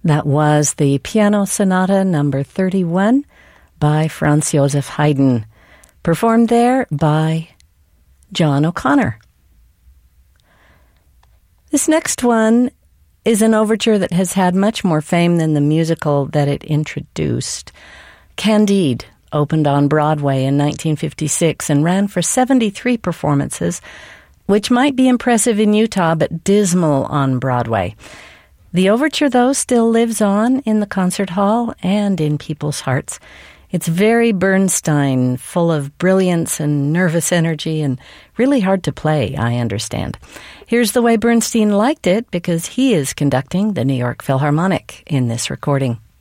That was the Piano Sonata number 31 by Franz Joseph Haydn, performed there by John O'Connor. This next one is an overture that has had much more fame than the musical that it introduced. Candide opened on Broadway in 1956 and ran for 73 performances, which might be impressive in Utah but dismal on Broadway. The overture, though, still lives on in the concert hall and in people's hearts. It's very Bernstein, full of brilliance and nervous energy, and really hard to play, I understand. Here's the way Bernstein liked it, because he is conducting the New York Philharmonic in this recording.